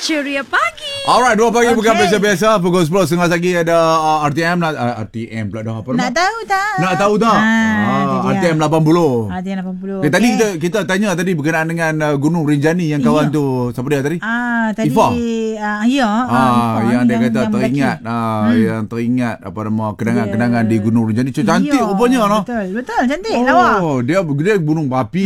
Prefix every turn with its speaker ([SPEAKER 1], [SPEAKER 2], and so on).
[SPEAKER 1] Ceria Pagi.
[SPEAKER 2] Alright, 2 pagi bukan biasa-biasa. Pukul 10.30 lagi ada RTM. RTM pula dah apa?
[SPEAKER 1] Nak tahu tak?
[SPEAKER 2] Nak tahu tak? RTM 80.
[SPEAKER 1] RTM 80.
[SPEAKER 2] Tadi kita tanya tadi berkenaan dengan Gunung Rinjani yang kawan tu. Siapa dia tadi?
[SPEAKER 1] Tadi
[SPEAKER 2] Ifah.
[SPEAKER 1] Ifah
[SPEAKER 2] Yang dia kata teringat yang teringat apa nama kenangan-kenangan di Gunung Rinjani. Cantik rupanya lah.
[SPEAKER 1] Betul cantik lawa.
[SPEAKER 2] Dia gunung berapi.